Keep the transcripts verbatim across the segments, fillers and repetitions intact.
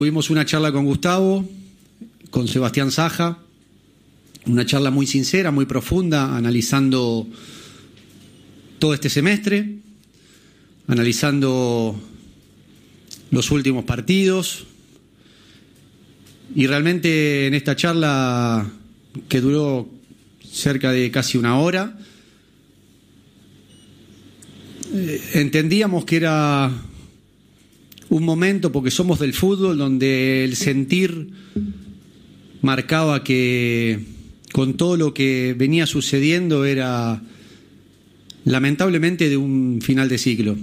Tuvimos una charla con Gustavo, con Sebastián Saja, una charla muy sincera, muy profunda, analizando todo este semestre, analizando los últimos partidos, y realmente en esta charla, que duró cerca de casi una hora, eh, entendíamos que era un momento, porque somos del fútbol, donde el sentir marcaba que con todo lo que venía sucediendo era lamentablemente de un final de ciclo.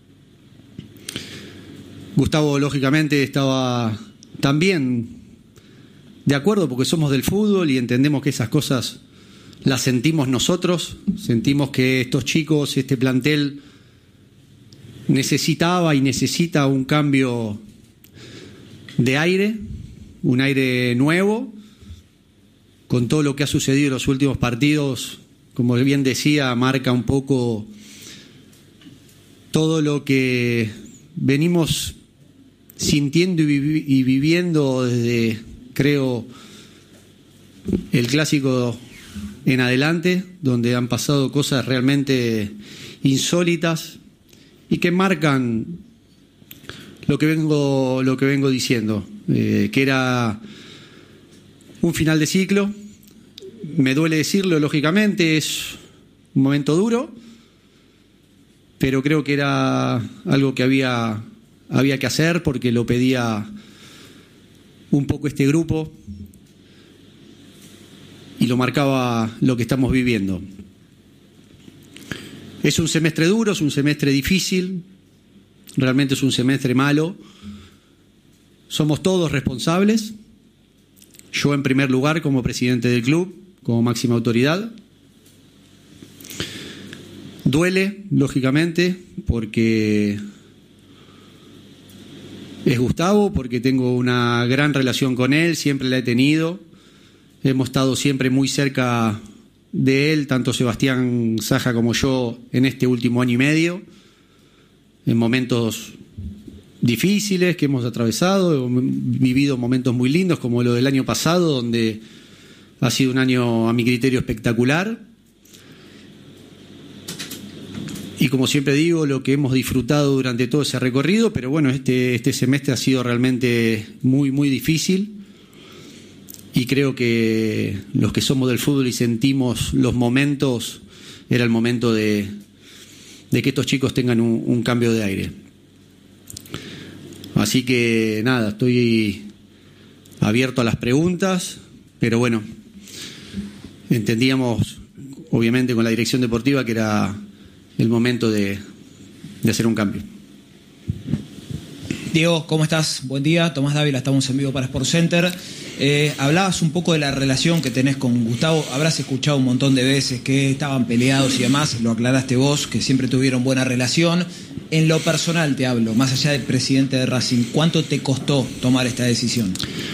Gustavo lógicamente estaba también de acuerdo, porque somos del fútbol y entendemos que esas cosas las sentimos nosotros, sentimos que estos chicos, este plantel necesitaba y necesita un cambio de aire, un aire nuevo, con todo lo que ha sucedido en los últimos partidos. Como bien decía, marca un poco todo lo que venimos sintiendo y, vivi- y viviendo desde, creo, el clásico en adelante, donde han pasado cosas realmente insólitas y que marcan lo que vengo, lo que vengo diciendo, eh, que era un final de ciclo. Me duele decirlo, lógicamente, es un momento duro, pero creo que era algo que había, había que hacer, porque lo pedía un poco este grupo y lo marcaba lo que estamos viviendo. Es un semestre duro, es un semestre difícil, realmente es un semestre malo. Somos todos responsables. Yo en primer lugar como presidente del club, como máxima autoridad. Duele, lógicamente, porque es Gustavo, porque tengo una gran relación con él, siempre la he tenido. Hemos estado siempre muy cerca de él, tanto Sebastián Saja como yo, en este último año y medio, en momentos difíciles que hemos atravesado, hemos vivido momentos muy lindos como lo del año pasado, donde ha sido un año a mi criterio espectacular, y como siempre digo, lo que hemos disfrutado durante todo ese recorrido. Pero bueno, este, este semestre ha sido realmente muy muy difícil, y creo que los que somos del fútbol y sentimos los momentos, era el momento de, de que estos chicos tengan un, un cambio de aire. Así que nada, estoy abierto a las preguntas, pero bueno, entendíamos obviamente con la dirección deportiva que era el momento de, de hacer un cambio. Diego, ¿cómo estás? Buen día. Tomás Dávila, estamos en vivo para Sport Center. Eh, hablabas un poco de la relación que tenés con Gustavo. Habrás escuchado un montón de veces que estaban peleados y demás. Lo aclaraste vos, que siempre tuvieron buena relación. En lo personal te hablo, más allá del presidente de Racing, ¿cuánto te costó tomar esta decisión?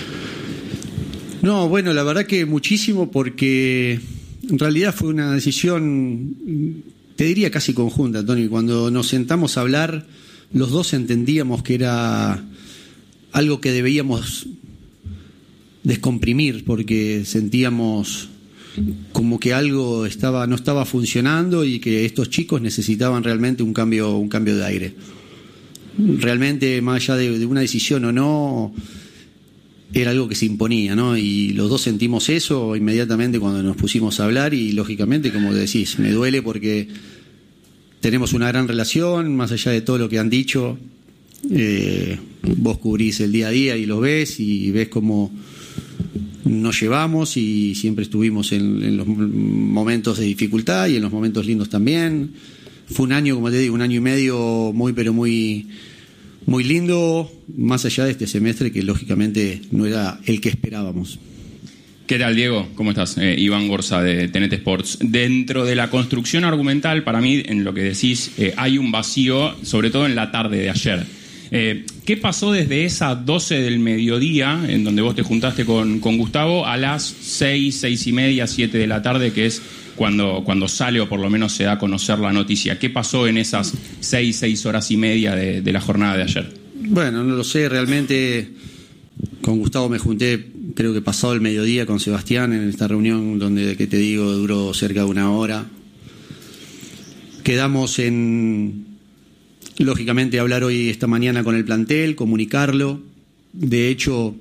No, bueno, la verdad que muchísimo, porque en realidad fue una decisión, te diría casi conjunta, Tony. Cuando nos sentamos a hablar, los dos entendíamos que era algo que debíamos descomprimir, porque sentíamos como que algo estaba no estaba funcionando y que estos chicos necesitaban realmente un cambio un cambio de aire. Realmente, más allá de, de una decisión o no, era algo que se imponía, ¿no? Y los dos sentimos eso inmediatamente cuando nos pusimos a hablar, y lógicamente, como decís, me duele porque tenemos una gran relación, más allá de todo lo que han dicho. Eh, vos cubrís el día a día y lo ves, y ves cómo nos llevamos, y siempre estuvimos en, en los momentos de dificultad y en los momentos lindos también. Fue un año, como te digo, un año y medio muy, pero muy, muy lindo, más allá de este semestre que lógicamente no era el que esperábamos. ¿Qué tal, Diego? ¿Cómo estás? Eh, Iván Gorza, de T N T Sports. Dentro de la construcción argumental, para mí, en lo que decís, eh, hay un vacío, sobre todo en la tarde de ayer. Eh, ¿Qué pasó desde esas doce del mediodía, en donde vos te juntaste con, con Gustavo, a las seis, seis y media, siete de la tarde, que es cuando, cuando sale o por lo menos se da a conocer la noticia? ¿Qué pasó en esas seis, seis horas y media de, de la jornada de ayer? Bueno, no lo sé, realmente con Gustavo me junté, creo que pasado el mediodía, con Sebastián en esta reunión donde, que te digo, duró cerca de una hora. Quedamos en, lógicamente, hablar hoy, esta mañana con el plantel, comunicarlo. De hecho,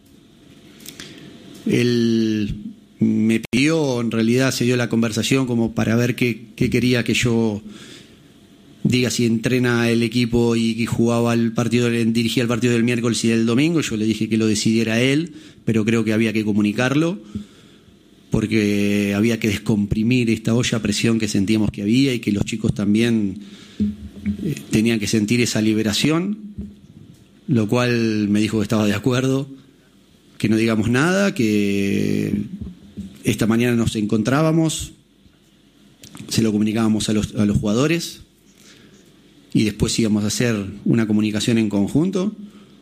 él me pidió, en realidad se dio la conversación como para ver qué, qué quería que yo diga, si entrena el equipo y, y jugaba el partido, dirigía el partido del miércoles y del domingo. Yo le dije que lo decidiera él, pero creo que había que comunicarlo, porque había que descomprimir esta olla a presión que sentíamos que había y que los chicos también eh, tenían que sentir esa liberación, lo cual me dijo que estaba de acuerdo, que no digamos nada, que esta mañana nos encontrábamos, se lo comunicábamos a los, a los jugadores y después íbamos a hacer una comunicación en conjunto,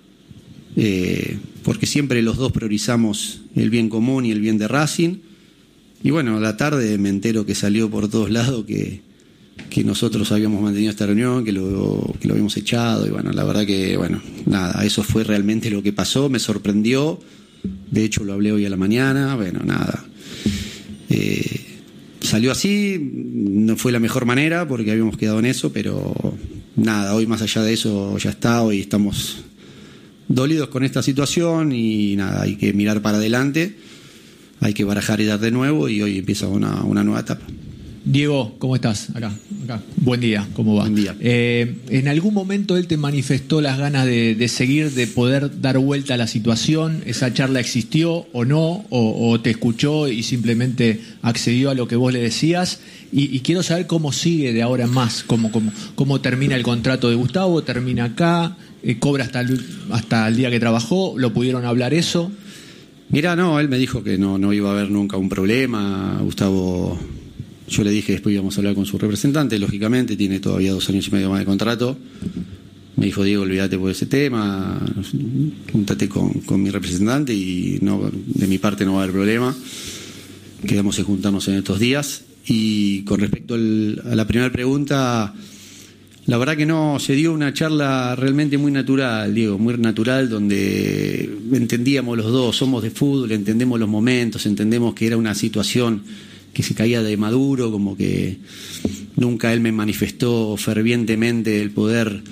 eh, porque siempre los dos priorizamos el bien común y el bien de Racing. Y bueno, a la tarde me entero que salió por todos lados que, que nosotros habíamos mantenido esta reunión, que lo, que lo habíamos echado, y bueno, la verdad que, bueno, nada, eso fue realmente lo que pasó, me sorprendió, de hecho lo hablé hoy a la mañana, bueno, nada. Eh, salió así, no fue la mejor manera porque habíamos quedado en eso, pero nada, hoy más allá de eso ya está, hoy estamos dolidos con esta situación y nada, hay que mirar para adelante, hay que barajar y dar de nuevo, y hoy empieza una, una nueva etapa. Diego, ¿cómo estás? Acá, acá. Buen día, ¿cómo va? Buen día. Eh, ¿En algún momento él te manifestó las ganas de, de seguir, de poder dar vuelta a la situación? ¿Esa charla existió o no? ¿O, o te escuchó y simplemente accedió a lo que vos le decías? Y, y quiero saber cómo sigue de ahora en más, cómo, cómo, cómo termina el contrato de Gustavo, termina acá, eh, cobra hasta el, hasta el día que trabajó, ¿lo pudieron hablar eso? Mira, no, él me dijo que no, no iba a haber nunca un problema. Gustavo, yo le dije que después íbamos a hablar con su representante, lógicamente, tiene todavía dos años y medio más de contrato. Me dijo, Diego, olvídate por ese tema, júntate con, con mi representante y no, de mi parte no va a haber problema. Quedamos en juntarnos en estos días. Y con respecto al, a la primera pregunta, la verdad que no, se dio una charla realmente muy natural, Diego, muy natural, donde entendíamos los dos, somos de fútbol, entendemos los momentos, entendemos que era una situación que se caía de maduro, como que nunca él me manifestó fervientemente el poder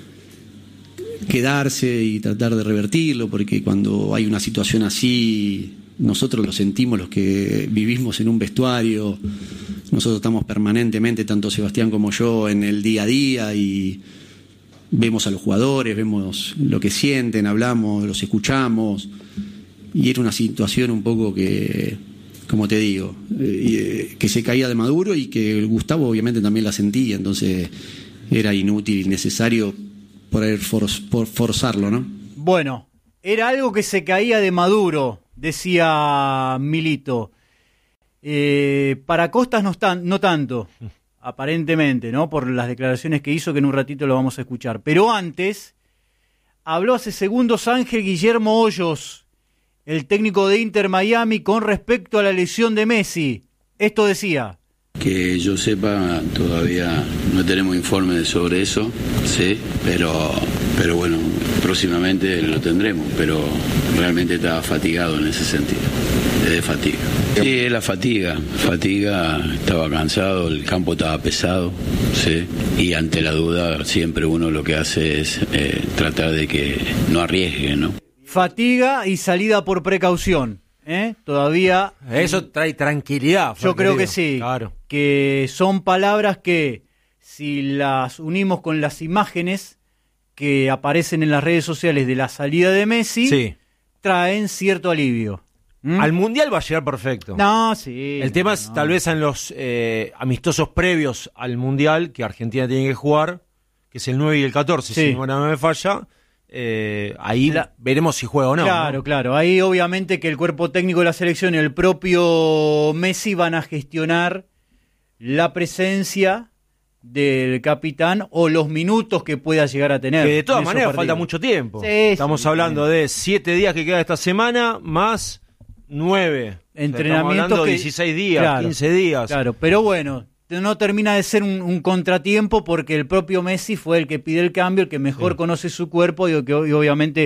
quedarse y tratar de revertirlo, porque cuando hay una situación así, nosotros lo sentimos, los que vivimos en un vestuario, nosotros estamos permanentemente, tanto Sebastián como yo, en el día a día y vemos a los jugadores, vemos lo que sienten, hablamos, los escuchamos, y era una situación un poco que, como te digo, eh, que se caía de maduro y que Gustavo obviamente también la sentía, entonces era inútil y necesario poder for, por forzarlo, ¿no? Bueno, era algo que se caía de maduro, decía Milito. Eh, para Costas no, tan, no tanto, aparentemente, ¿no? Por las declaraciones que hizo, que en un ratito lo vamos a escuchar. Pero antes, habló hace segundos Ángel Guillermo Hoyos, el técnico de Inter Miami, con respecto a la lesión de Messi. Esto decía. Que yo sepa, todavía no tenemos informes sobre eso, sí, pero, pero bueno, próximamente lo tendremos, pero realmente estaba fatigado en ese sentido, de fatiga. Sí, es la fatiga, fatiga, estaba cansado, el campo estaba pesado, sí, y ante la duda siempre uno lo que hace es eh, tratar de que no arriesgue, ¿no? Fatiga y salida por precaución. ¿Eh? Todavía eso trae tranquilidad. Yo creo que sí, claro. Que son palabras que si las unimos con las imágenes que aparecen en las redes sociales de la salida de Messi, sí, traen cierto alivio. ¿Mm? Al Mundial va a llegar perfecto. No, sí. El tema no, es no. tal vez en los eh, amistosos previos al Mundial que Argentina tiene que jugar, que es el nueve y el catorce, sí. Si no me falla. Eh, ahí la, veremos si juega o no. Claro, ¿no? claro. Ahí obviamente que el cuerpo técnico de la selección y el propio Messi van a gestionar la presencia del capitán o los minutos que pueda llegar a tener. Que de todas maneras partidos. falta mucho tiempo. Sí, Estamos sí, hablando sí. de siete días que queda esta semana más nueve. Entrenamientos. Estamos hablando de que, dieciséis días, claro, quince días. Claro, pero bueno, no termina de ser un, un contratiempo porque el propio Messi fue el que pide el cambio, el que mejor sí. conoce su cuerpo y que y obviamente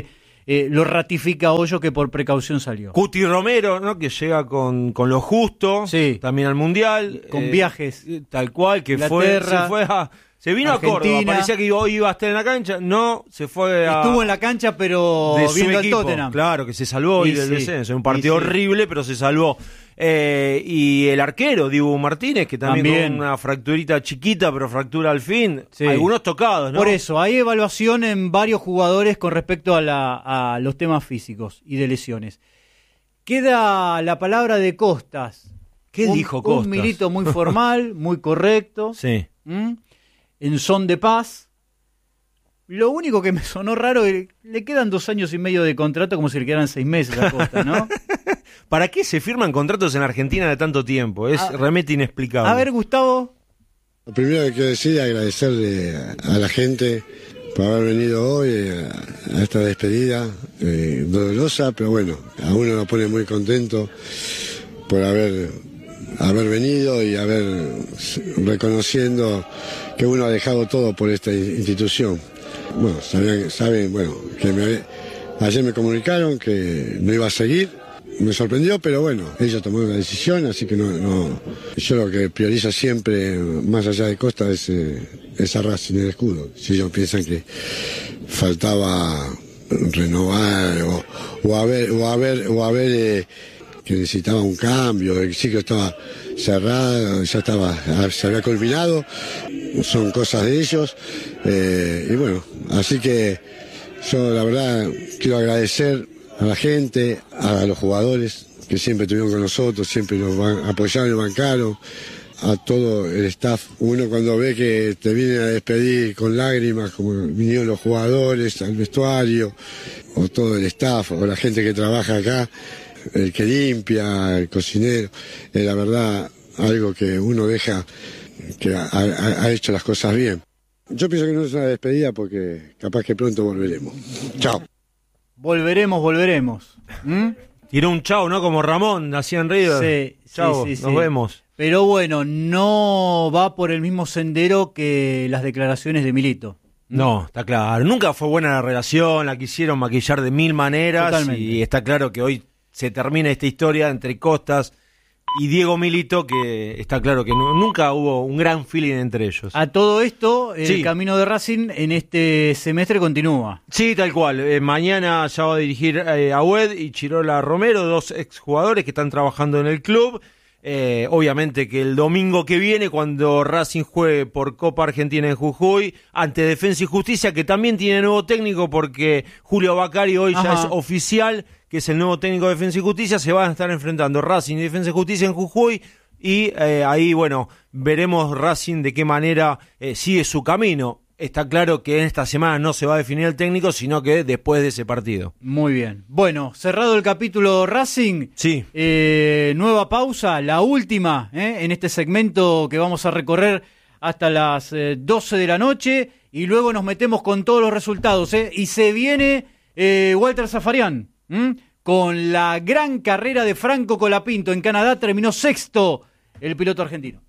eh, lo ratifica Hoyo, que por precaución salió. Cuti Romero, ¿no? Que llega con, con lo justo, sí, también al Mundial. Con eh, viajes. Tal cual, que fue, se fue a... Se vino Argentina. A Córdoba, parecía que hoy iba a estar en la cancha, no, se fue a... Estuvo en la cancha, pero viendo al Tottenham. Claro, que se salvó y, y del sí, descenso, un partido sí, horrible, pero se salvó. Eh, y el arquero, Dibu Martínez, que también, también con una fracturita chiquita, pero fractura al fin, sí, algunos tocados, ¿no? Por eso, hay evaluación en varios jugadores con respecto a, la, a los temas físicos y de lesiones. Queda la palabra de Costas. ¿Qué un, dijo Costas? Un Milito muy formal, muy correcto. Sí. ¿Mm? En son de paz. Lo único que me sonó raro es que le quedan dos años y medio de contrato, como si le quedaran seis meses a Costa, ¿no? ¿Para qué se firman contratos en Argentina de tanto tiempo? Es a, realmente inexplicable. A ver, Gustavo. Lo primero que quiero decir es agradecerle a, a la gente por haber venido hoy a, a esta despedida eh, dolorosa, pero bueno, a uno lo pone muy contento por haber... haber venido y haber reconociendo que uno ha dejado todo por esta institución. Bueno, saben, saben bueno, que me, ayer me comunicaron que no iba a seguir, me sorprendió, pero bueno, ellos tomaron la decisión, así que no, no yo lo que priorizo siempre, más allá de Costa, es eh, esa Racing, el escudo. Si ellos piensan que faltaba renovar o, o haber, o haber, o haber eh, que necesitaba un cambio, el ciclo estaba cerrado, ya estaba, se había culminado, son cosas de ellos, eh, y bueno, así que yo la verdad quiero agradecer a la gente, a los jugadores que siempre estuvieron con nosotros, siempre nos van, apoyaron y bancaron, a todo el staff. Uno cuando ve que te vienen a despedir con lágrimas, como vinieron los jugadores, al vestuario, o todo el staff, o la gente que trabaja acá, el que limpia, el cocinero, es la verdad algo que uno deja que ha, ha, ha hecho las cosas bien. Yo pienso que no es una despedida porque capaz que pronto volveremos. Chao. Volveremos, volveremos. ¿Mm? Tiró un chao, ¿no? Como Ramón, hacía en River. Sí, chao, sí, sí, nos sí. vemos. Pero bueno, no va por el mismo sendero que las declaraciones de Milito. No, está claro. Nunca fue buena la relación, la quisieron maquillar de mil maneras. Totalmente. Y está claro que hoy se termina esta historia entre Costas y Diego Milito, que está claro que no, nunca hubo un gran feeling entre ellos. A todo esto, el sí. camino de Racing en este semestre continúa. Sí, tal cual. Eh, mañana ya va a dirigir eh, Agüed y Chirola Romero, dos exjugadores que están trabajando en el club. Eh, obviamente que el domingo que viene, cuando Racing juegue por Copa Argentina en Jujuy, ante Defensa y Justicia, que también tiene nuevo técnico porque Julio Bacari hoy Ajá. ya es oficial, que es el nuevo técnico de Defensa y Justicia, se van a estar enfrentando Racing y Defensa y Justicia en Jujuy, y eh, ahí, bueno, veremos Racing de qué manera eh, sigue su camino. Está claro que en esta semana no se va a definir el técnico, sino que después de ese partido. Muy bien. Bueno, cerrado el capítulo Racing, sí. eh, nueva pausa, la última, eh, en este segmento que vamos a recorrer hasta las eh, doce de la noche, y luego nos metemos con todos los resultados. Eh, y se viene eh, Walter Zafarian, ¿m? con la gran carrera de Franco Colapinto en Canadá, terminó sexto el piloto argentino.